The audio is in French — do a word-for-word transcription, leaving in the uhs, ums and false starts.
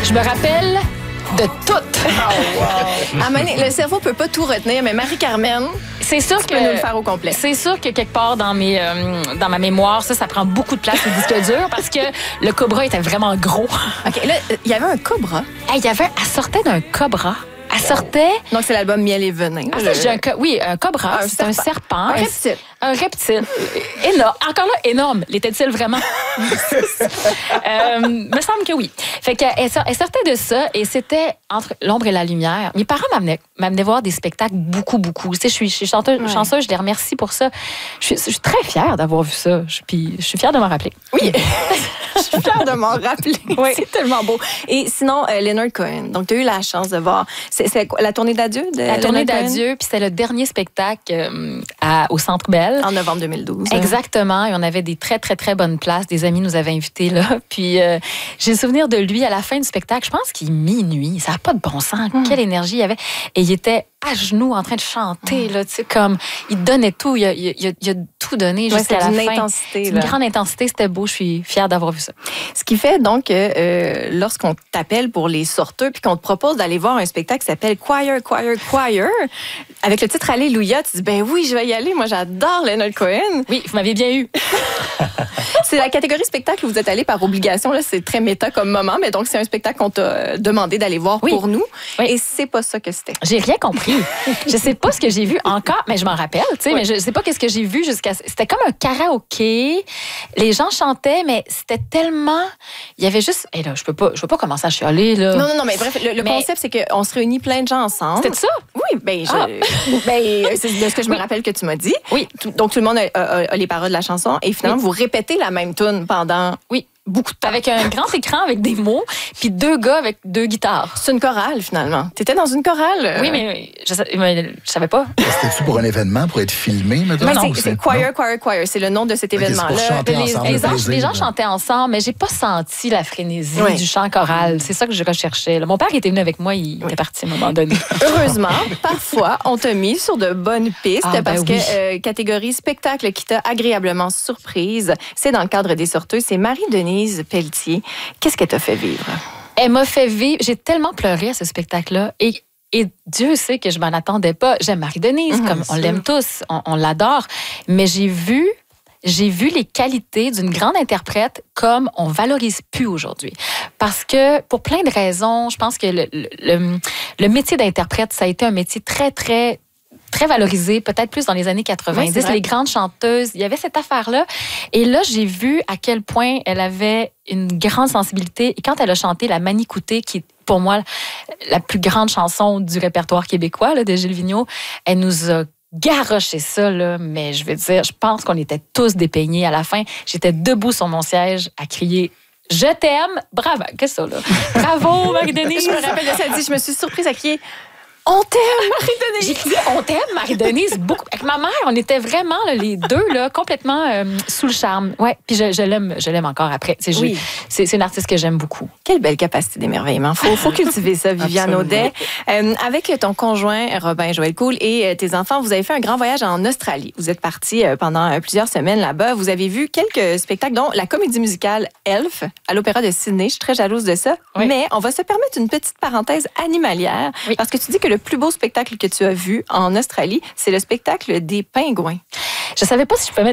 Je me rappelle de tout. Oh, wow. À Mané, le cerveau peut pas tout retenir, mais Marie-Carmen, c'est sûr tu que peux nous le faire au complet. C'est sûr que quelque part dans mes euh, dans ma mémoire, ça, ça prend beaucoup de place au disque dur parce que le cobra était vraiment gros. OK, là, il y avait un cobra. Hey, il y avait, elle sortait d'un cobra. Elle sortait. Donc, c'est l'album Miel et Venin. Ah, ça, j'ai un co- oui, un cobra, Un c'est un serpent. serpent. Un reptile. Un reptile. Énorme. Encore là, énorme. L'était-il vraiment? euh, me semble que oui. Fait qu'elle elle sortait de ça et c'était entre l'ombre et la lumière. Mes parents m'amenaient, m'amenaient voir des spectacles beaucoup, beaucoup. Tu sais, je suis, je suis chanteuse, Ouais. chanceuse, je les remercie pour ça. Je suis, je suis très fière d'avoir vu ça. Je, puis je suis fière de m'en rappeler. Oui, je suis fière de m'en rappeler. Oui. C'est tellement beau. Et sinon, euh, Leonard Cohen. Donc, tu as eu la chance de voir. C'est, c'est quoi, la tournée d'adieu de La tournée Leonard Cohen? d'adieu, puis c'était le dernier spectacle euh, à- au Centre Bell. En novembre deux mille douze. Exactement. Et on avait des très, très, très bonnes places. Des amis nous avaient invités là. Puis euh, j'ai le souvenir de lui à la fin du spectacle. Je pense qu'il est minuit. Ça n'a pas de bon sens. Mm. Quelle énergie il y avait. Et il était à genoux en train de chanter. Mm. Là, tu sais, comme il donnait tout. Il a, il a, il a, il a tout donné Ouais, jusqu'à c'était la d'une fin. intensité, C'est là. une grande intensité. C'était beau. Je suis fière d'avoir vu ça. Ce qui fait donc que euh, lorsqu'on t'appelle pour les sorteux puis qu'on te propose d'aller voir un spectacle qui s'appelle Choir, Choir, Choir, avec le titre Alléluia, tu dis ben oui, je vais y aller. Moi, j'adore Leonard Cohen. Oui, vous m'avez bien eu. C'est la catégorie spectacle où vous êtes allé par obligation. Là, c'est très méta comme moment, mais donc c'est un spectacle qu'on t'a euh, demandé d'aller voir Oui. pour nous. Oui. Et c'est pas ça que c'était. J'ai rien compris. Je sais pas ce que j'ai vu encore, mais je m'en rappelle, tu sais, Oui. mais je sais pas qu'est-ce que j'ai vu jusqu'à. C'était comme un karaoké. Les gens chantaient, mais c'était tellement. Il y avait juste. Et là, je peux pas, je peux pas commencer à chialer là. Non, non, non, mais bref, le, le Mais- concept, c'est qu'on se réunit plein de gens ensemble. C'était ça? Oui, ben, je, Ah. ben, c'est de ce que je me Oui. rappelle que tu m'as dit. Oui. Tout- Donc, tout le monde a, a- a les paroles de la chanson et finalement, Oui. vous répétez la même tune pendant Oui. beaucoup de temps. Avec un grand écran avec des mots, puis deux gars avec deux guitares. C'est une chorale, finalement. T'étais dans une chorale. euh, Oui, mais je, sa- mais je savais pas. C'était-tu pour un événement, pour être filmé, mettons? Ben, Non, c'est, c'est Choir, Choir, Choir. C'est le nom de cet Ok, c'est pour événement-là. chanter Les, ensemble, les le gens, plaisir, les gens là. chantaient ensemble, mais j'ai pas senti la frénésie Oui. du chant choral. C'est ça que je recherchais. là. Mon père était venu avec moi, il était parti à un moment donné. Heureusement, parfois, on t'a mis sur de bonnes pistes Ah, ben parce que oui. euh, catégorie spectacle qui t'a agréablement surprise, c'est dans le cadre des sorteuses. C'est Marie-Denise Pelletier. Qu'est-ce qu'elle t'a fait vivre? Elle m'a fait vivre. J'ai tellement pleuré à ce spectacle-là. Et, et Dieu sait que je m'en attendais pas. J'aime Marie-Denise, Mhm, comme on sûr. l'aime tous, on, on l'adore. Mais j'ai vu. J'ai vu les qualités d'une grande interprète comme on valorise plus aujourd'hui. Parce que, pour plein de raisons, je pense que le, le, le- le métier d'interprète, ça a été un métier très, très très valorisé, peut-être plus dans les années Oui, quatre-vingt-dix, c'est vrai. les grandes chanteuses, il y avait cette affaire-là. Et là, j'ai vu à quel point elle avait une grande sensibilité. Et quand elle a chanté la Manicoutée, qui est pour moi la plus grande chanson du répertoire québécois là, de Gilles Vigneault, elle nous a garoché ça, là, mais je veux dire, je pense qu'on était tous dépeignés à la fin. J'étais debout sur mon siège à crier « Je t'aime! » Bravo! Qu'est-ce que ça, là? Bravo, Marie-Denise! Je me rappelle de ça. Elle dit, je me suis surprise à crier On t'aime, Marie-Denise! J'ai crié « On t'aime, Marie-Denise! » beaucoup. Avec ma mère, on était vraiment là, les deux là, complètement euh, sous le charme. Ouais, puis je, je l'aime, je l'aime encore après. C'est, Oui. c'est, c'est une artiste que j'aime beaucoup. Quelle belle capacité d'émerveillement. Faut, faut cultiver ça, Viviane Absolument. Audet. Euh, avec ton conjoint, Robin Joël Cool, et euh, tes enfants, vous avez fait un grand voyage en Australie. Vous êtes partis euh, pendant euh, plusieurs semaines là-bas. Vous avez vu quelques spectacles, dont la comédie musicale Elf à l'Opéra de Sydney. Je suis très jalouse de ça. Oui. Mais on va se permettre une petite parenthèse animalière. Oui. Parce que tu dis que le plus beau spectacle que tu as vu en Australie, c'est le spectacle des pingouins. Je savais pas si je pouvais